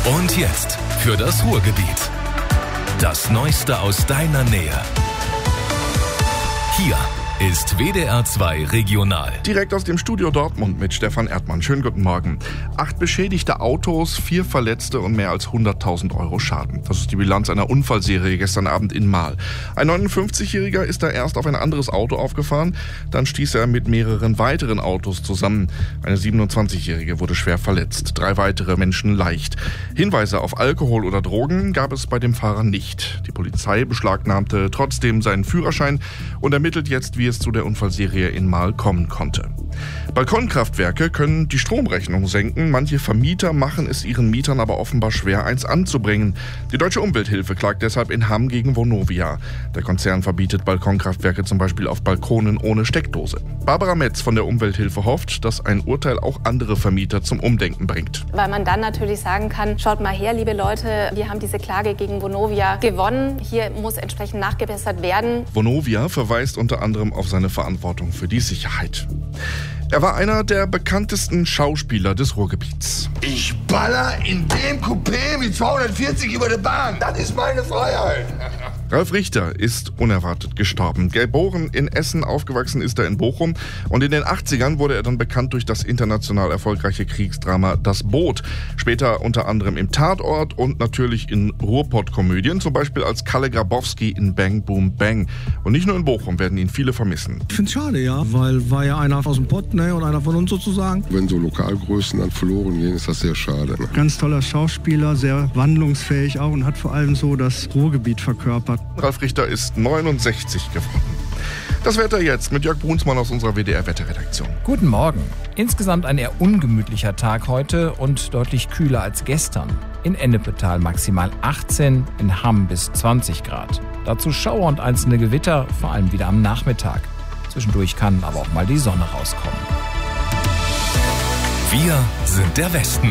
Und jetzt für das Ruhrgebiet. Das Neueste aus deiner Nähe. Hier ist WDR 2 Regional. Direkt aus dem Studio Dortmund mit Stefan Erdmann. Schönen guten Morgen. 8 beschädigte Autos, 4 Verletzte und mehr als 100.000 Euro Schaden. Das ist die Bilanz einer Unfallserie gestern Abend in Marl. Ein 59-Jähriger ist da erst auf ein anderes Auto aufgefahren. Dann stieß er mit mehreren weiteren Autos zusammen. Eine 27-Jährige wurde schwer verletzt. 3 weitere Menschen leicht. Hinweise auf Alkohol oder Drogen gab es bei dem Fahrer nicht. Die Polizei beschlagnahmte trotzdem seinen Führerschein und ermittelt jetzt, wie es zu der Unfallserie in Marl kommen konnte. Balkonkraftwerke können die Stromrechnung senken. Manche Vermieter machen es ihren Mietern aber offenbar schwer, eins anzubringen. Die Deutsche Umwelthilfe klagt deshalb in Hamm gegen Vonovia. Der Konzern verbietet Balkonkraftwerke zum Beispiel auf Balkonen ohne Steckdose. Barbara Metz von der Umwelthilfe hofft, dass ein Urteil auch andere Vermieter zum Umdenken bringt. Weil man dann natürlich sagen kann, schaut mal her, liebe Leute, wir haben diese Klage gegen Vonovia gewonnen. Hier muss entsprechend nachgebessert werden. Vonovia verweist unter anderem auf seine Verantwortung für die Sicherheit. Er war einer der bekanntesten Schauspieler des Ruhrgebiets. Ich baller in dem Coupé mit 240 über die Bahn. Das ist meine Freiheit. Ralf Richter ist unerwartet gestorben. Geboren in Essen, aufgewachsen ist er in Bochum. Und in den 80ern wurde er dann bekannt durch das international erfolgreiche Kriegsdrama Das Boot. Später unter anderem im Tatort und natürlich in Ruhrpott-Komödien, zum Beispiel als Kalle Grabowski in Bang Boom Bang. Und nicht nur in Bochum werden ihn viele vermissen. Ich finde es schade, ja, weil war ja einer aus dem Pott, ne, und einer von uns sozusagen. Wenn so Lokalgrößen dann verloren gehen, ist das sehr schade. Ne? Ganz toller Schauspieler, sehr wandlungsfähig auch und hat vor allem so das Ruhrgebiet verkörpert. Ralf Richter ist 69 geworden. Das Wetter jetzt mit Jörg Brunsmann aus unserer WDR-Wetterredaktion. Guten Morgen. Insgesamt ein eher ungemütlicher Tag heute und deutlich kühler als gestern. In Ennepetal maximal 18, in Hamm bis 20 Grad. Dazu Schauer und einzelne Gewitter, vor allem wieder am Nachmittag. Zwischendurch kann aber auch mal die Sonne rauskommen. Wir sind der Westen.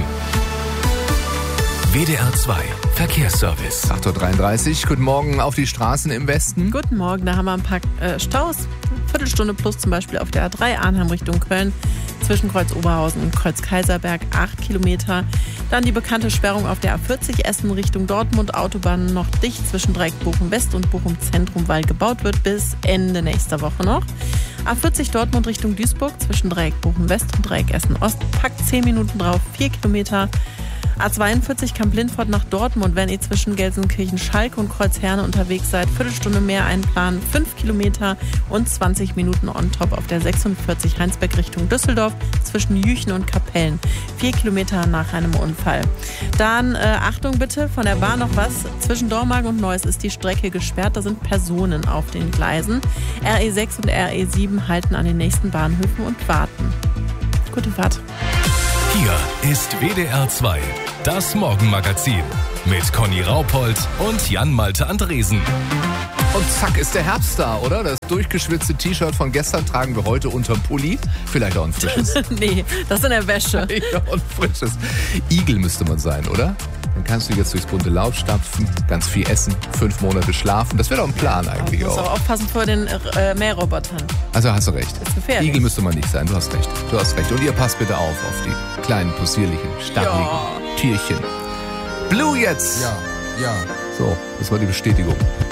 WDR 2 Verkehrsservice. 8.33 Uhr, guten Morgen auf die Straßen im Westen. Guten Morgen, da haben wir ein paar Staus. Viertelstunde plus zum Beispiel auf der A3 Arnhem Richtung Köln. Zwischen Kreuz Oberhausen und Kreuz Kaiserberg 8 Kilometer. Dann die bekannte Sperrung auf der A40 Essen Richtung Dortmund. Autobahn noch dicht zwischen Dreieck Bochum West und Bochum Zentrum, weil gebaut wird bis Ende nächster Woche noch. A40 Dortmund Richtung Duisburg zwischen Dreieck Bochum West und Dreieck Essen Ost. Packt 10 Minuten drauf, 4 Kilometer. A42 Kamp-Lindfort nach Dortmund, wenn ihr zwischen Gelsenkirchen-Schalke und Kreuzherne unterwegs seid. Viertelstunde mehr einplanen, 5 Kilometer und 20 Minuten on top auf der 46 Heinsberg Richtung Düsseldorf zwischen Jüchen und Kapellen. 4 Kilometer nach einem Unfall. Dann Achtung bitte, von der Bahn noch was. Zwischen Dormagen und Neuss ist die Strecke gesperrt. Da sind Personen auf den Gleisen. RE6 und RE7 halten an den nächsten Bahnhöfen und warten. Gute Fahrt. Hier ist WDR 2, das Morgenmagazin mit Conny Raupold und Jan-Malte Andresen. Und zack ist der Herbst da, oder? Das durchgeschwitzte T-Shirt von gestern tragen wir heute unterm Pulli. Vielleicht auch ein frisches. Nee, das ist in der Wäsche. Ja, ein frisches. Igel müsste man sein, oder? Dann kannst du jetzt durchs bunte Laub stapfen, ganz viel essen, 5 Monate schlafen. Das wäre doch ein Plan eigentlich auch. Du musst aber aufpassen vor den Mährrobotern. Also hast du recht. Das ist gefährlich. Igel müsste man nicht sein, du hast recht. Du hast recht. Und ihr passt bitte auf die kleinen, possierlichen, stacheligen Tierchen. Blue jetzt! Ja. So, das war die Bestätigung.